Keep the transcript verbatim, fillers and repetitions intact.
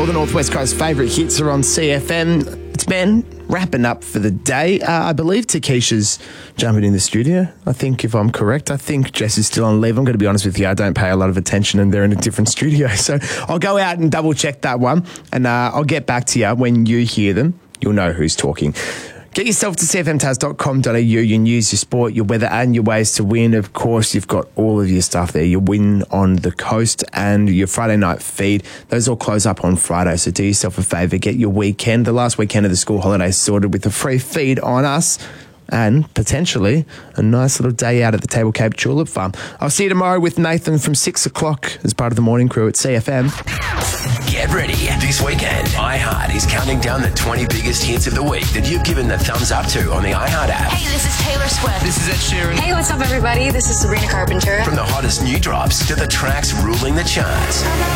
All the Northwest Coast favourite hits are on C F M. It's Ben wrapping up for the day. Uh, I believe Takesha's jumping in the studio. I think, if I'm correct, I think Jess is still on leave. I'm going to be honest with you, I don't pay a lot of attention and they're in a different studio. So I'll go out and double check that one and uh, I'll get back to you when you hear them. You'll know who's talking. Get yourself to c f m tas dot com dot a u, your news, your sport, your weather and your ways to win. Of course, you've got all of your stuff there. Your win on the coast and your Friday night feed. Those all close up on Friday, so do yourself a favour. Get your weekend, the last weekend of the school holidays, sorted with a free feed on us and potentially a nice little day out at the Table Cape Tulip Farm. I'll see you tomorrow with Nathan from six o'clock as part of the morning crew at C F M. Get ready. This weekend, iHeart is counting down the twenty biggest hits of the week that you've given the thumbs up to on the iHeart app. Hey, this is Taylor Swift. This is Ed Sheeran. Hey, what's up, everybody? This is Sabrina Carpenter. From the hottest new drops to the tracks ruling the charts.